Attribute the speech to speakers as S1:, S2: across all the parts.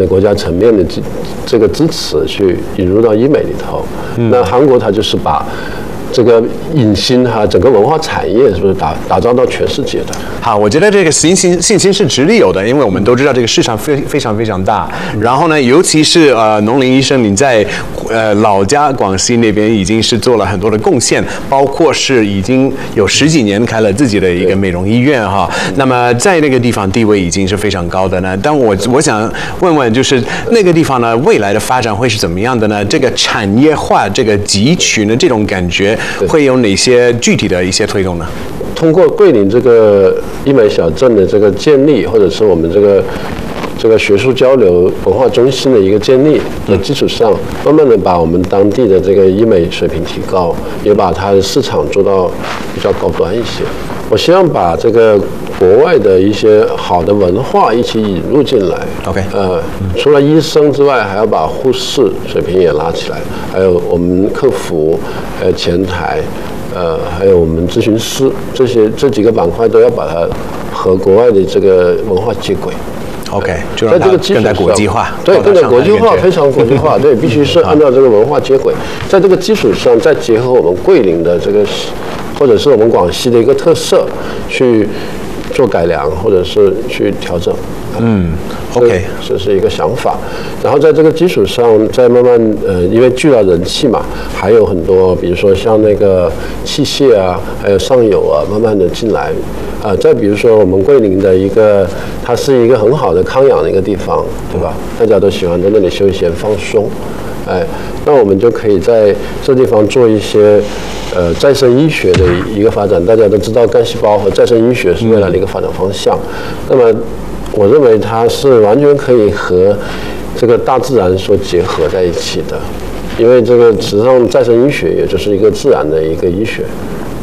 S1: 的国家层面的这个支持去引入到医美里头。那韩国它就是把这个影星整个文化产业是不是打造到全世界的？
S2: 好，我觉得这个信心是直立有的，因为我们都知道这个市场非常大。然后呢，尤其是农林医生，你在老家广西那边已经是做了很多的贡献，包括是已经有10几年开了自己的一个美容医院哈。那么在那个地方地位已经是非常高的呢。但我想问问，就是那个地方呢，未来的发展会是怎么样的呢？这个产业化这个集群的这种感觉。会有哪些具体的一些推动呢？
S1: 通过桂林这个医美小镇的这个建立，或者是我们这个学术交流文化中心的一个建立的基础上，慢慢的把我们当地的这个医美水平提高，也把它的市场做到比较高端一些。我希望把这个国外的一些好的文化一起引入进来。
S2: OK，
S1: 除了医生之外，还要把护士水平也拉起来，还有我们客服，还有前台，还有我们咨询师，这几个板块都要把它和国外的这个文化接轨。
S2: OK， 就让它更加国际化，
S1: 对，更加国际化，非常国际化，对，必须是按照这个文化接轨，在这个基础上，再结合我们桂林的这个，或者是我们广西的一个特色，去做改良，或者是去调整。
S2: OK，
S1: 这是一个想法。然后在这个基础上，再慢慢因为聚了人气嘛，还有很多，比如说像那个器械啊，还有上游啊，慢慢的进来。再比如说我们桂林的它是一个很好的康养的一个地方，对吧？大家都喜欢在那里休闲放松。那我们就可以在这地方做一些再生医学的一个发展。大家都知道干细胞和再生医学是未来的一个发展方向。那么我认为它是完全可以和这个大自然所结合在一起的，因为这个实际上再生医学也就是一个自然的一个医学。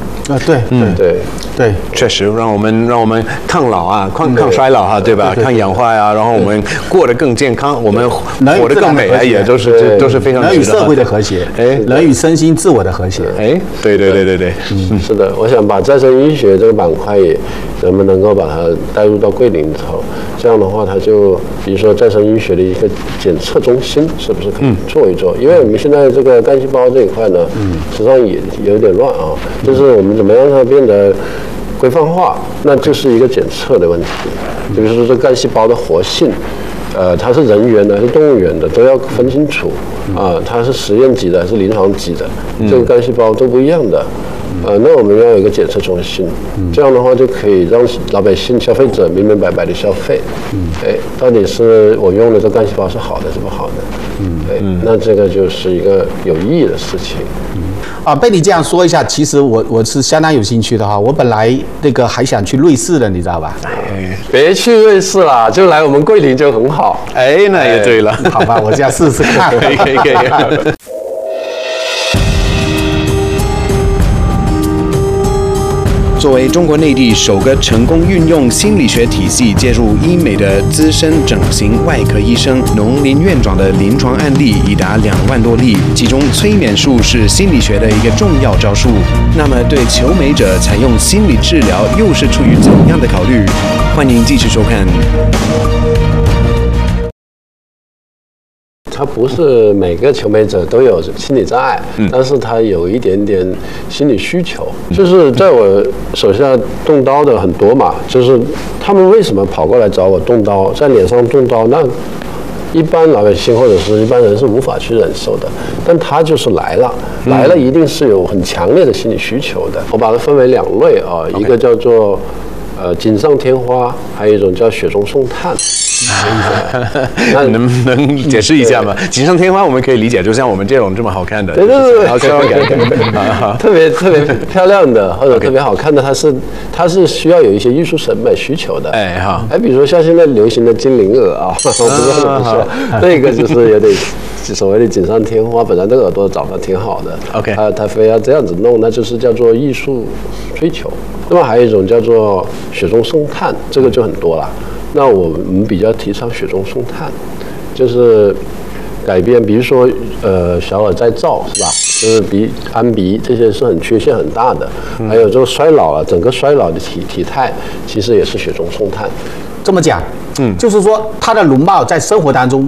S2: 对，确实让我们抗老啊，抗衰老哈，对吧？抗氧化呀，然后我们过得更健康，我们活得更美啊，也都是非常
S3: 人与社会的和谐，人与身心自我的和谐。
S2: 对，
S1: 是的，我想把再生医学这个板块也能够把它带入到桂林里头，这样的话，它就比如说再生医学的一个检测中心，是不是可以做一做？因为我们现在这个干细胞这一块呢，实际上也有点乱啊，就是我们怎么样让它变得规范化，那就是一个检测的问题。比如说这干细胞的活性，它是人源的还是动物源的，都要分清楚它是实验级的还是临床级的，这个干细胞都不一样的。那我们要有一个检测中心，这样的话就可以让老百姓、消费者明明白白的消费。到底是我用的这干细胞是好的是不好的？那这个就是一个有意义的事情。
S3: 被你这样说一下，其实我是相当有兴趣的哈。我本来还想去瑞士的，你知道吧？
S1: 别去瑞士啦，就来我们桂林就很好。
S2: 那也对了。
S3: 好吧，我这样试试看。
S2: 可以。作为中国内地首个成功运用心理学体系介入医美的资深整形外科医生，农林院长的临床案例已达2万多例，其中催眠术是心理学的一个重要招数。那么对求美者采用心理治疗又是出于怎样的考虑？欢迎继续收看。
S1: 他不是每个求美者都有心理障碍，但是他有一点点心理需求。就是在我手下动刀的很多嘛，就是他们为什么跑过来找我动刀，在脸上动刀，那一般老百姓或者是一般人是无法去忍受的，但他就是来了一定是有很强烈的心理需求的。我把它分为2类啊，一个叫做锦上添花，还有一种叫雪中送炭。
S2: 那能不能解释一下吗？锦上添花我们可以理解，就像我们这种这么好看的，
S1: 对，特别漂亮的或者特别好看的，它是需要有一些艺术审美需求的。比如说像现在流行的精灵耳啊，我不知道怎么说，那个就是有点所谓的锦上添花，本来这个耳朵长得挺好的
S2: ，OK，
S1: 他非要这样子弄，那就是叫做艺术追求。那么还有一种叫做雪中送炭，这个就很多了。那我们比较提倡雪中送炭，就是改变，比如说小耳再造是吧？就是安鼻这些是很缺陷很大的，还有这个衰老了，整个衰老的体态其实也是雪中送炭。
S3: 这么讲，就是说他的容貌在生活当中